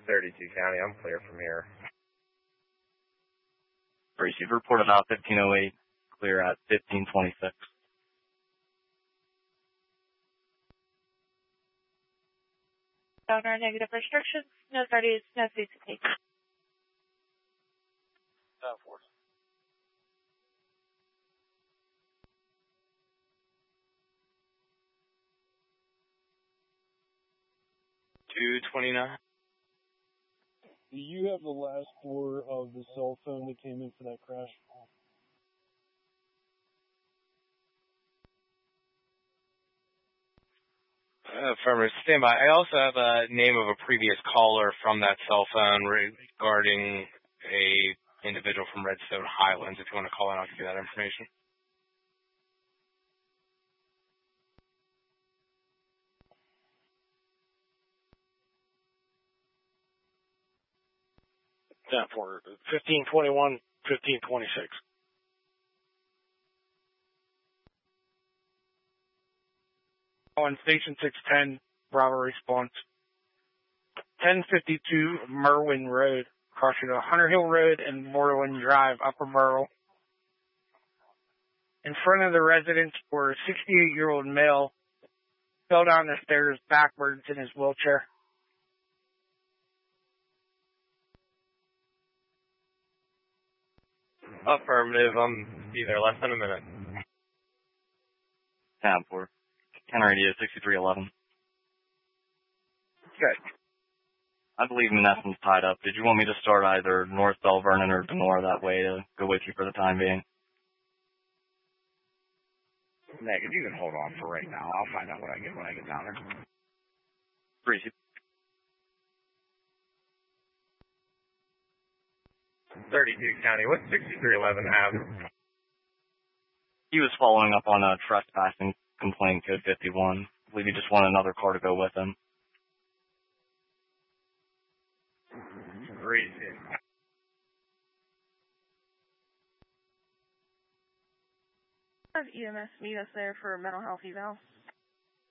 32 County, I'm clear from here. Receive reported out 1508, clear at 1526. Owner negative restrictions, no 30s, no CCP. 229. Do you have the last four of the cell phone that came in for that crash? Affirmative, stand by. I also have a name of a previous caller from that cell phone regarding a individual from Redstone Highlands. If you want to call in, I'll give you that information. Yeah, for 1521, 1526. On Station 610, Bravo response. 1052 Merwin Road, crossing Hunter Hill Road and Moreland Drive, Upper Burrell. In front of the residence were a 68-year-old male, fell down the stairs backwards in his wheelchair. Affirmative, be there less than a minute. Tab 4. 10 radio 6311. Good. I believe Menneson's tied up. Did you want me to start either North Bell Vernon or Denora that way to go with you for the time being? Negative, you can hold on for right now. I'll find out what I get when I get down there. Receive. 32 County, what's 6311 have? He was following up on a trespassing complaint, code 51. I believe he just wanted another car to go with him. Receive. Have EMS meet us there for mental health evals.